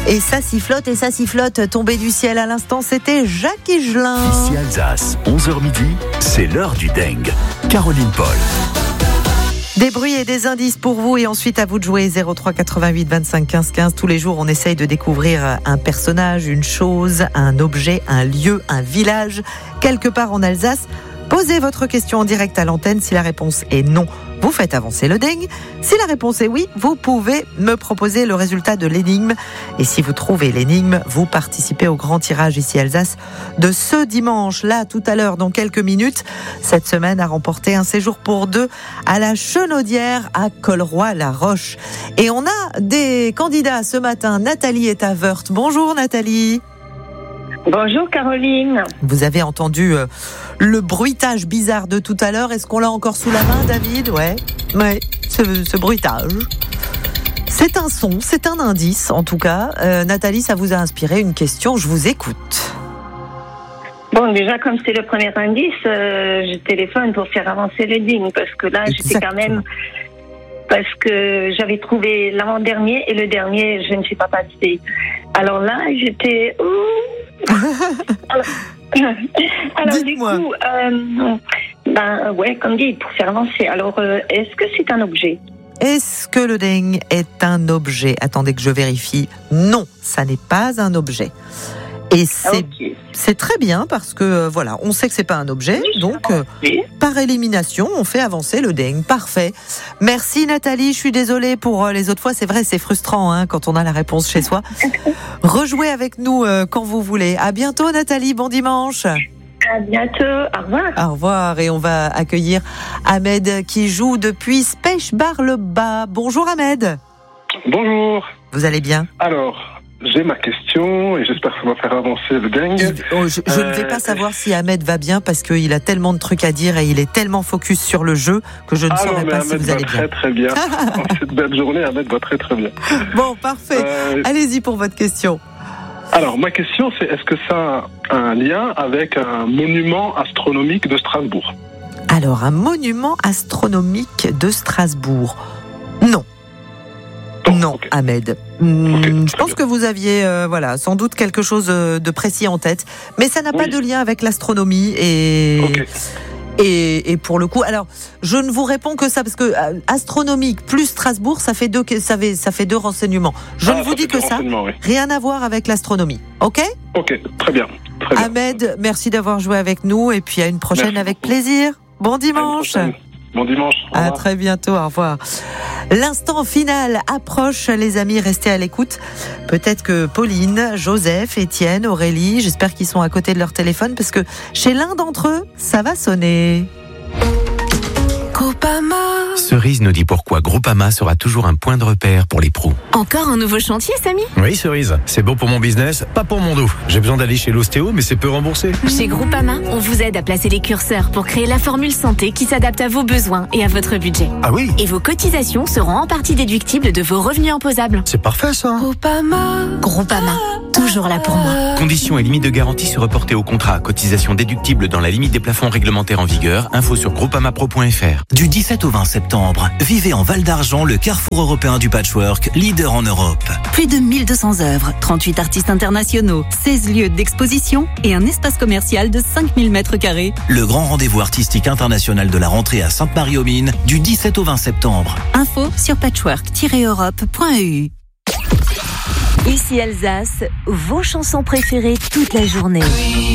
Et ça sifflote, tombé du ciel à l'instant, c'était Jacques Higelin. Ici Alsace, 11h midi, c'est l'heure du dingue. Caroline Paul. Des bruits et des indices pour vous et ensuite à vous de jouer 03 88 25 15 15. Tous les jours, on essaye de découvrir un personnage, une chose, un objet, un lieu, un village, quelque part en Alsace. Posez votre question en direct à l'antenne. Si la réponse est non, vous faites avancer le dingue. Si la réponse est oui, vous pouvez me proposer le résultat de l'énigme. Et si vous trouvez l'énigme, vous participez au grand tirage ici Alsace de ce dimanche. Là, tout à l'heure, dans quelques minutes, cette semaine a remporté un séjour pour 2 à la Chenaudière à Colroy-la-Roche. Et on a des candidats ce matin. Nathalie est à Wörth. Bonjour Nathalie. Bonjour Caroline. Vous avez entendu le bruitage bizarre de tout à l'heure. Est-ce qu'on l'a encore sous la main, David ? Ouais, ce bruitage. C'est un son, c'est un indice en tout cas. Nathalie, ça vous a inspiré une question, je vous écoute. Bon, déjà, comme c'est le premier indice, je téléphone pour faire avancer le dingue, parce que là, j'étais quand même... Parce que j'avais trouvé l'avant-dernier et le dernier, je ne suis pas passée. Alors là, j'étais... Alors dites-moi. Du coup, comme dit, pour faire avancer. Alors, est-ce que c'est un objet ? Est-ce que le dingue est un objet ? Attendez que je vérifie. Non, ça n'est pas un objet. Et c'est très bien parce que voilà, on sait que c'est pas un objet, donc par élimination, on fait avancer le dingue. Parfait. Merci Nathalie, je suis désolée pour les autres fois, c'est vrai, c'est frustrant quand on a la réponse chez soi. Rejouez avec nous quand vous voulez. À bientôt Nathalie, bon dimanche. À bientôt, au revoir. Au revoir et on va accueillir Ahmed qui joue depuis Spech-Bar-le-Bas. Bonjour Ahmed. Bonjour. Vous allez bien ? Alors, j'ai ma question et j'espère que ça va faire avancer le dingue. Je ne vais pas savoir si Ahmed va bien parce qu'il a tellement de trucs à dire et il est tellement focus sur le jeu que je ne saurais pas si vous allez bien. Très bien. En cette belle journée, Ahmed va très bien. Bon, parfait. Allez-y pour votre question. Alors, ma question, c'est est-ce que ça a un lien avec un monument astronomique de Strasbourg ? Alors, un monument astronomique de Strasbourg. Non. Non, okay. Ahmed. Je pense que vous aviez sans doute quelque chose de précis en tête, mais ça n'a pas de lien avec l'astronomie et pour le coup, alors je ne vous réponds que ça parce que astronomique plus Strasbourg, ça fait deux renseignements. Je ne vous dis que ça, rien à voir avec l'astronomie. OK ? OK, très bien. Ahmed, merci d'avoir joué avec nous et puis à une prochaine avec plaisir. Bon dimanche. Bon dimanche. À très bientôt, au revoir. L'instant final approche, les amis, restez à l'écoute. Peut-être que Pauline, Joseph, Étienne, Aurélie, j'espère qu'ils sont à côté de leur téléphone parce que chez l'un d'entre eux, ça va sonner. Groupama. Cerise nous dit pourquoi Groupama sera toujours un point de repère pour les pros. Encore un nouveau chantier, Samy ? Oui, Cerise, c'est bon pour mon business, pas pour mon dos. J'ai besoin d'aller chez l'ostéo, mais c'est peu remboursé. Chez Groupama, on vous aide à placer les curseurs pour créer la formule santé qui s'adapte à vos besoins et à votre budget. Ah oui ? Et vos cotisations seront en partie déductibles de vos revenus imposables. C'est parfait ça. Groupama, toujours là pour moi. Conditions et limites de garantie se reporter au contrat. Cotisation déductible dans la limite des plafonds réglementaires en vigueur. Info sur groupamapro.fr. Du 17 au 20 septembre, vivez en Val d'Argent le carrefour européen du patchwork, leader en Europe. Plus de 1200 œuvres, 38 artistes internationaux, 16 lieux d'exposition et un espace commercial de 5000 m². Le grand rendez-vous artistique international de la rentrée à Sainte-Marie-aux-Mines du 17 au 20 septembre. Info sur patchwork-europe.eu. Ici Alsace, vos chansons préférées toute la journée.